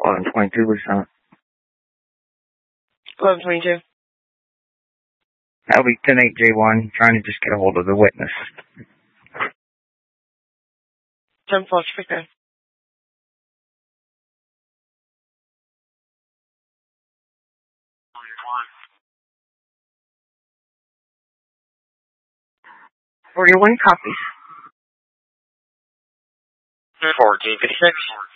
1122, Lieutenant. 1122. That'll be 108J1, trying to just get a hold of the witness. 10 plus, okay. For your one copies. 1456.